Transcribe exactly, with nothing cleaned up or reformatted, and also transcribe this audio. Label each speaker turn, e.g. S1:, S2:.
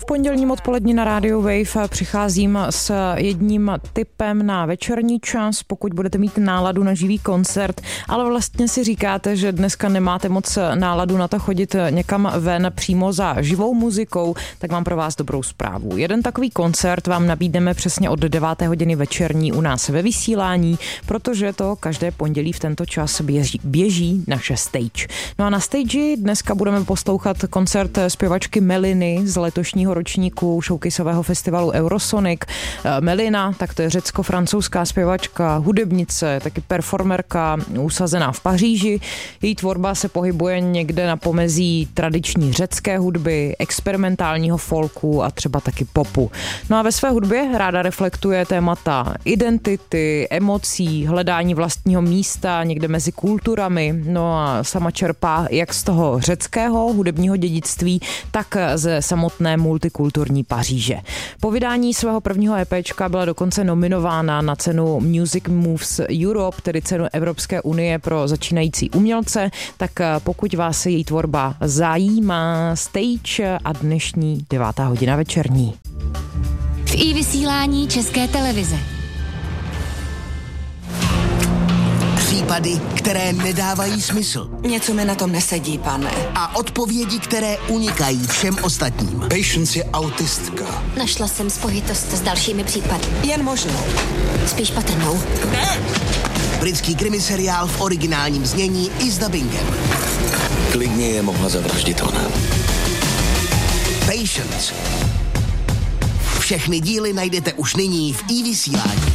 S1: pondělním odpolední na rádiu Wave přicházím s jedním tipem na večerní čas, pokud budete mít náladu na živý koncert, ale vlastně si říkáte, že dneska nemáte moc náladu na to chodit někam ven přímo za živou muzikou, tak mám pro vás dobrou zprávu. Jeden takový koncert vám nabídneme přesně od deváté hodiny večerní u nás ve vysílání, protože to každé pondělí v tento čas běží, běží naše stage. No a na stage dneska budeme poslouchat koncert zpěvačky Meliny z letošního ročníku showcaseového festivalu Eurosonic. Melina, tak to je řecko-francouzská zpěvačka, hudebnice, taky performerka usazená v Paříži. Její tvorba se pohybuje někde na pomezí tradiční řecké hudby, experimentálního folku a třeba taky popu. No a ve své hudbě ráda reflektuje témata identity, emocí, hledání vlastního místa někde mezi kulturami. No a sama čerpá jak z toho řeckého hudebního dědictví, tak ze samotné multikulturní Paříže. Po vydání svého prvního EPčka byla dokonce nominována na cenu Music Moves Europe, tedy cenu Evropské unie pro začínající umělce, tak pokud vás její tvorba zajímá, stage a dnešní devátá hodina večerní.
S2: V i-vysílání České televize.
S3: Případy, které nedávají smysl.
S4: Něco mi na tom nesedí, pane.
S3: A odpovědi, které unikají všem ostatním.
S5: Patience je autistka.
S2: Našla jsem spojitost s dalšími případy.
S4: Jen možnou.
S2: Spíš patrnou.
S4: Ne!
S3: Britský krimiseriál v originálním znění i s dubbingem.
S5: Klidně je mohla zavraždit ona.
S3: Patience. Všechny díly najdete už nyní v i-vysílání.